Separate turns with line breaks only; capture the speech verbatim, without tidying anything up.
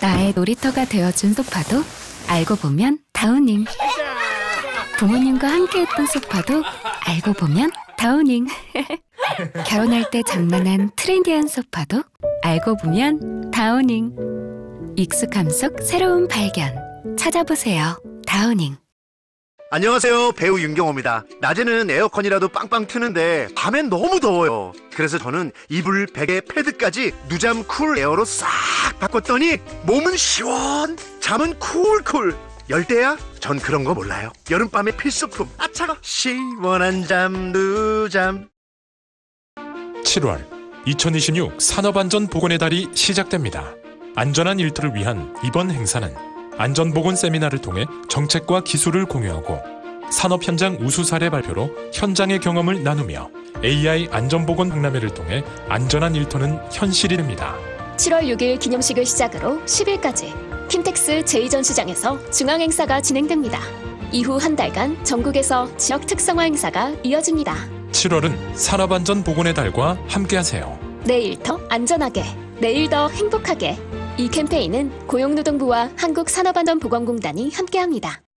나의 놀이터가 되어준 소파도 알고 보면 다우닝. 부모님과 함께했던 소파도 알고 보면 다우닝. 결혼할 때 장만한 트렌디한 소파도 알고 보면 다우닝. 익숙함 속 새로운 발견. 찾아보세요. 다우닝.
안녕하세요, 배우 윤경호입니다. 낮에는 에어컨이라도 빵빵 트는데 밤엔 너무 더워요. 그래서 저는 이불, 베개, 패드까지 누잠 쿨 에어로 싹 바꿨더니 몸은 시원, 잠은 쿨쿨. 열대야? 전 그런 거 몰라요. 여름밤의 필수품. 아 차가. 시원한 잠 누잠.
칠월 이천이십육 산업안전보건의 달이 시작됩니다. 안전한 일터를 위한 이번 행사는 안전보건 세미나를 통해 정책과 기술을 공유하고 산업 현장 우수 사례 발표로 현장의 경험을 나누며 에이아이 안전보건 박람회를 통해 안전한 일터는 현실이 됩니다.
칠월 육일 기념식을 시작으로 십일까지 킨텍스 제이 전시장에서 중앙행사가 진행됩니다. 이후 한 달간 전국에서 지역 특성화 행사가 이어집니다.
칠월은 산업안전보건의 달과 함께하세요.
내일 더 안전하게, 내일 더 행복하게. 이 캠페인은 고용노동부와 한국산업안전보건공단이 함께합니다.